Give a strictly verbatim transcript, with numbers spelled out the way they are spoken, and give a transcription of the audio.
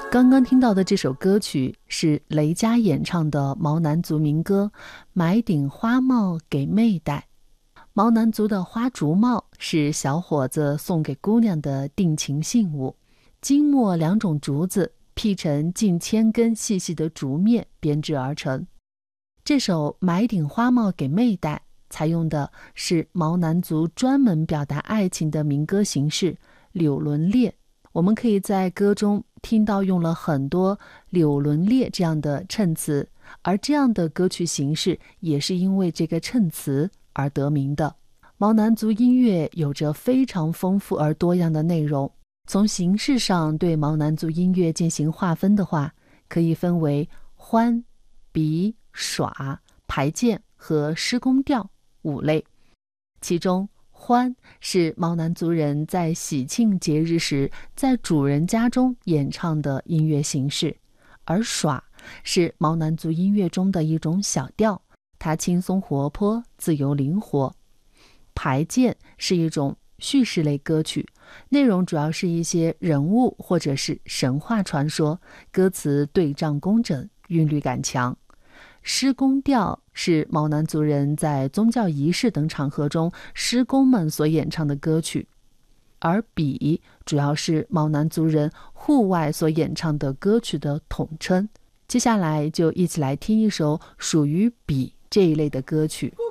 刚刚听到的这首歌曲是雷佳演唱的毛南族民歌《买顶花帽给妹戴》。毛南族的花竹帽是小伙子送给姑娘的定情信物，金末两种竹子劈成近千根细细的竹篾编制而成。这首《买顶花帽给妹戴》采用的是毛南族专门表达爱情的民歌形式柳轮列。我们可以在歌中听到用了很多柳轮列这样的衬词，而这样的歌曲形式也是因为这个衬词而得名的。毛南族音乐有着非常丰富而多样的内容，从形式上对毛南族音乐进行划分的话，可以分为欢、比、耍、排剑和施工调五类。其中欢是毛南族人在喜庆节日时在主人家中演唱的音乐形式，而耍是毛南族音乐中的一种小调，它轻松活泼，自由灵活。排剑是一种叙事类歌曲，内容主要是一些人物或者是神话传说，歌词对仗工整，韵律感强。施工调是毛南族人在宗教仪式等场合中施工们所演唱的歌曲，而比主要是毛南族人户外所演唱的歌曲的统称。接下来就一起来听一首属于比这一类的歌曲。